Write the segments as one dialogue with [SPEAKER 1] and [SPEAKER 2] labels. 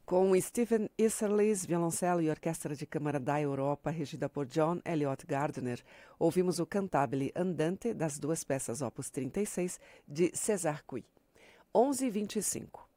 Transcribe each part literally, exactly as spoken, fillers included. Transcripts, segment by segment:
[SPEAKER 1] Com Stephen Isserlis, violoncelo e orquestra de câmara da Europa, regida por John Elliott Gardner, ouvimos o Cantabile Andante das duas peças opus trinta e seis de César Cui. onze e vinte e cinco.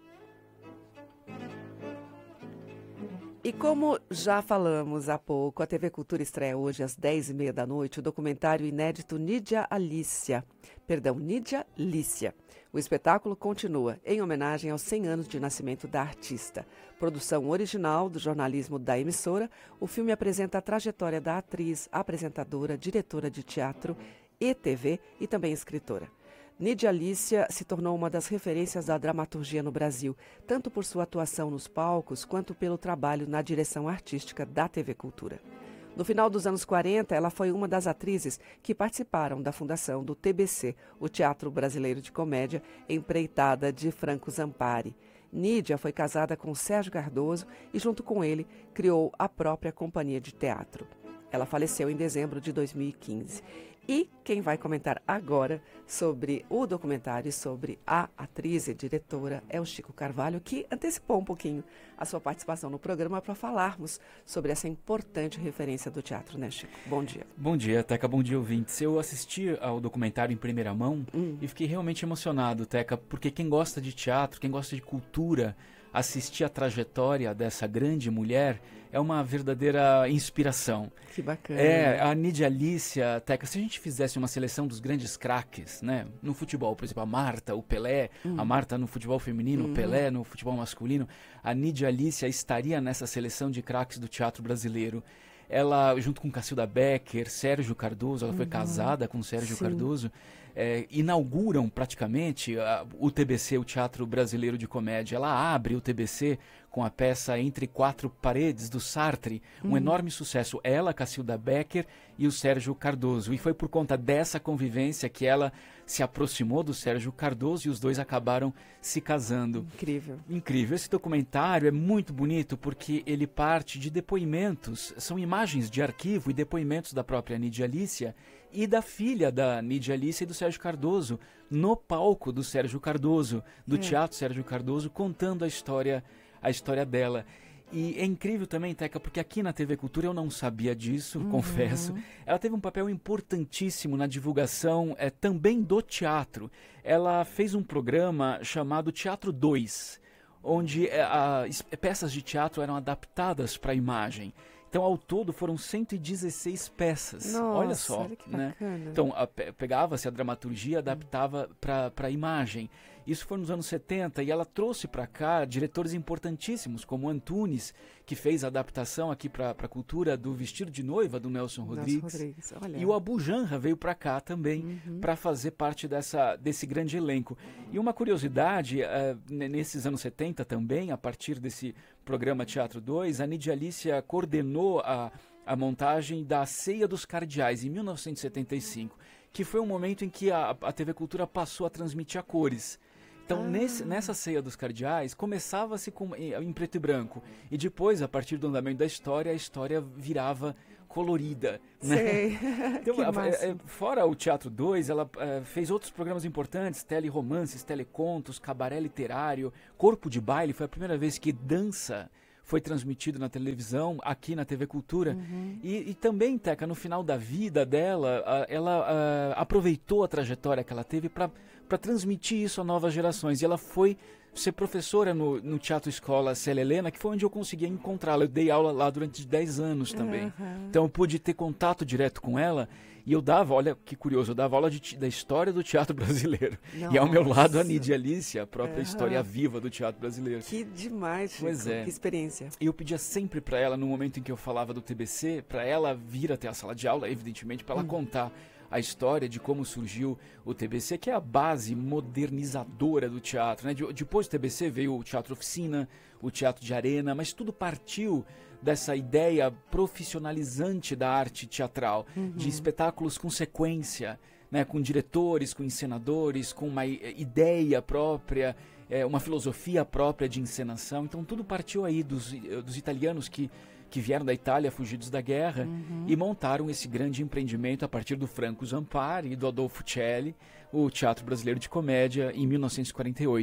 [SPEAKER 1] E como já falamos há pouco, a T V Cultura estreia hoje às dez e meia da noite o documentário inédito Nydia Alicia. Perdão, Nydia Lícia. O espetáculo continua em homenagem aos cem anos de nascimento da artista. Produção original do jornalismo da emissora, o filme apresenta a trajetória da atriz, apresentadora, diretora de teatro e T V e também escritora. Nydia Lícia se tornou uma das referências da dramaturgia no Brasil, tanto por sua atuação nos palcos quanto pelo trabalho na direção artística da T V Cultura. No final dos anos quarenta, ela foi uma das atrizes que participaram da fundação do T B C, o Teatro Brasileiro de Comédia, empreitada de Franco Zampari. Nydia foi casada com Sérgio Cardoso e, junto com ele, criou a própria companhia de teatro. Ela faleceu em dezembro de dois mil e quinze. E quem vai comentar agora sobre o documentário e sobre a atriz e diretora é o Chico Carvalho, que antecipou um pouquinho a sua participação no programa para falarmos sobre essa importante referência do teatro, né, Chico? Bom dia.
[SPEAKER 2] Bom dia, Teca. Bom dia, ouvintes. Eu assisti ao documentário em primeira mão
[SPEAKER 1] hum.
[SPEAKER 2] e fiquei realmente emocionado, Teca, porque quem gosta de teatro, quem gosta de cultura, assistir a trajetória dessa grande mulher é uma verdadeira inspiração.
[SPEAKER 1] Que bacana.
[SPEAKER 2] É, a Nydia Lícia, Teca, se a gente fizesse uma seleção dos grandes craques, né? No futebol, por exemplo, a Marta, o Pelé, hum. a Marta no futebol feminino, hum. o Pelé no futebol masculino, a Nydia Lícia estaria nessa seleção de craques do teatro brasileiro. Ela, junto com Cacilda Becker, Sérgio Cardoso, ela uhum. foi casada com Sérgio Sim. Cardoso, é, inauguram praticamente a, o T B C, o Teatro Brasileiro de Comédia. Ela abre o T B C com a peça Entre Quatro Paredes, do Sartre, um uhum. enorme sucesso. Ela, Cacilda Becker e o Sérgio Cardoso. E foi por conta dessa convivência que ela se aproximou do Sérgio Cardoso e os dois acabaram se casando.
[SPEAKER 1] Incrível.
[SPEAKER 2] Incrível. Esse documentário é muito bonito porque ele parte de depoimentos, são imagens de arquivo e depoimentos da própria Nydia Lícia e da filha da Nydia Lícia e do Sérgio Cardoso, no palco do Sérgio Cardoso, do é. Teatro Sérgio Cardoso, contando a história, a história dela. E é incrível também, Teca, porque aqui na T V Cultura eu não sabia disso, uhum. confesso. Ela teve um papel importantíssimo na divulgação é, também do teatro. Ela fez um programa chamado Teatro dois, onde é, a, peças de teatro eram adaptadas para a imagem. Então, ao todo, foram cento e dezesseis peças.
[SPEAKER 1] Nossa,
[SPEAKER 2] olha só,
[SPEAKER 1] olha que
[SPEAKER 2] né?
[SPEAKER 1] bacana.
[SPEAKER 2] Então, a, pe, pegava-se a dramaturgia, adaptava hum. para a imagem. Isso foi nos anos setenta e ela trouxe para cá diretores importantíssimos, como Antunes, que fez a adaptação aqui para a cultura do Vestido de Noiva, do Nelson Rodrigues.
[SPEAKER 1] Nelson Rodrigues, olha.
[SPEAKER 2] E o Abu Janra veio para cá também,
[SPEAKER 1] uhum.
[SPEAKER 2] para fazer parte dessa, desse grande elenco. E uma curiosidade, uh, nesses anos setenta também, a partir desse programa Teatro dois, a Nydia Lícia coordenou a, a montagem da Ceia dos Cardeais, em mil novecentos e setenta e cinco, que foi um momento em que a, a T V Cultura passou a transmitir a cores. Então, ah. nesse, nessa Ceia dos Cardeais, começava-se com, em, em preto e branco. E depois, a partir do andamento da história, a história virava colorida.
[SPEAKER 1] Sei.
[SPEAKER 2] Né? Então, a, é, fora o Teatro dois, ela é, fez outros programas importantes, teleromances, telecontos, cabaré literário, Corpo de Baile. Foi a primeira vez que dança foi transmitido na televisão, aqui na T V Cultura.
[SPEAKER 1] Uhum.
[SPEAKER 2] E, e também, Teca, no final da vida dela, a, ela a, aproveitou a trajetória que ela teve para para transmitir isso a novas gerações. E ela foi ser professora no, no Teatro Escola Célia Helena, que foi onde eu conseguia encontrá-la. Eu dei aula lá durante dez anos também.
[SPEAKER 1] Uhum.
[SPEAKER 2] Então eu pude ter contato direto com ela. E eu dava, olha que curioso, eu dava aula de, da história do teatro brasileiro. Nossa. E ao meu lado a Nydia Lícia, a própria uhum. história viva do teatro brasileiro.
[SPEAKER 1] Que demais, Chico.
[SPEAKER 2] Pois é.
[SPEAKER 1] Que experiência.
[SPEAKER 2] E eu pedia sempre para ela, no momento em que eu falava do T B C, para ela vir até a sala de aula, evidentemente, para ela uhum. contar a história de como surgiu o T B C, que é a base modernizadora do teatro, né? De, depois do T B C veio o Teatro Oficina, o Teatro de Arena, mas tudo partiu dessa ideia profissionalizante da arte teatral, uhum. de espetáculos com sequência, né? Com diretores, com encenadores, com uma ideia própria, é, uma filosofia própria de encenação. Então tudo partiu aí dos, dos italianos que que vieram da Itália fugidos da guerra uhum. e montaram esse grande empreendimento a partir do Franco Zampari e do Adolfo Celli, o Teatro Brasileiro de Comédia, em mil novecentos e quarenta e oito.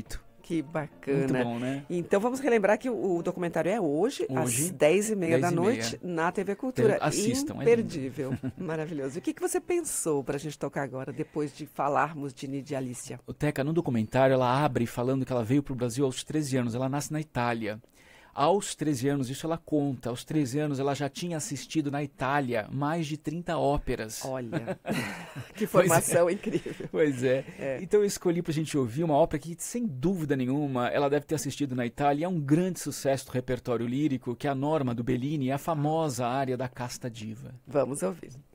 [SPEAKER 1] Que bacana.
[SPEAKER 2] Muito bom, né?
[SPEAKER 1] Então vamos relembrar que o, o documentário é hoje, hoje às dez e meia da noite, na T V Cultura.
[SPEAKER 2] Assistam,
[SPEAKER 1] imperdível. É maravilhoso. O que, que você pensou para a gente tocar agora, depois de falarmos de Nidia Alicia?
[SPEAKER 2] O Teca, no documentário, ela abre falando que ela veio para o Brasil aos treze anos. Ela nasce na Itália. Aos treze anos, isso ela conta, aos treze anos ela já tinha assistido na Itália mais de trinta óperas.
[SPEAKER 1] Olha, que formação
[SPEAKER 2] pois é.
[SPEAKER 1] incrível.
[SPEAKER 2] Pois é. é. Então eu escolhi pra gente ouvir uma ópera que, sem dúvida nenhuma, ela deve ter assistido na Itália. É um grande sucesso do repertório lírico, que é a Norma do Bellini, é a famosa área da Casta Diva.
[SPEAKER 1] Vamos ouvir.